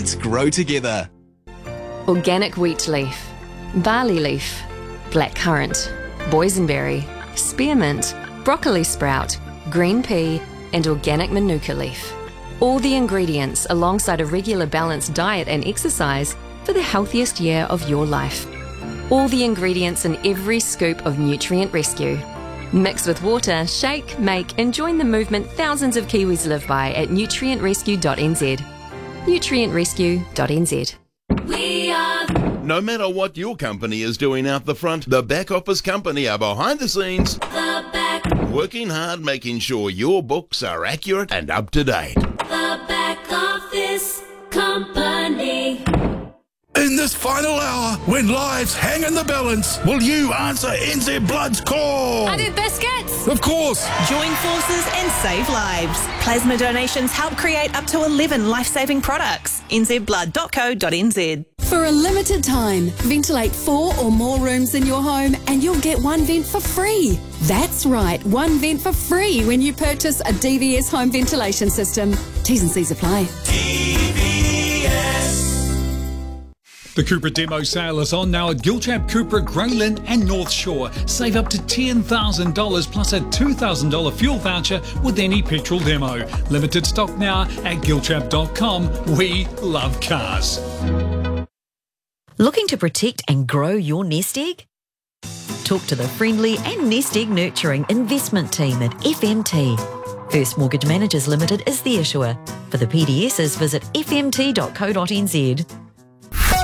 Let's grow together. Organic wheat leaf, barley leaf, blackcurrant, boysenberry, spearmint, broccoli sprout, green pea, and organic manuka leaf. All the ingredients alongside a regular balanced diet and exercise for the healthiest year of your life. All the ingredients in every scoop of Nutrient Rescue. Mix with water, shake, make, and join the movement thousands of Kiwis live by at nutrientrescue.nz. nutrientrescue.nz. No matter what your company is doing out the front, the back office company are behind the scenes. The back. Working hard, making sure your books are accurate and up to date. The back office company. In this final hour, when lives hang in the balance, will you answer NZ Blood's call? I did biscuits. Of course. Join forces and save lives. Plasma donations help create up to 11 life-saving products. nzblood.co.nz. For a limited time, ventilate 4 or more rooms in your home and you'll get one vent for free. That's right, one vent for free when you purchase a DVS home ventilation system. T's and C's apply. The Cupra demo sale is on now at Gilchap, Cupra, Greyland and North Shore. Save up to $10,000 plus a $2,000 fuel voucher with any petrol demo. Limited stock now at gilchap.com. We love cars. Looking to protect and grow your nest egg? Talk to the friendly and nest egg nurturing investment team at FMT. First Mortgage Managers Limited is the issuer. For the PDSs, visit fmt.co.nz.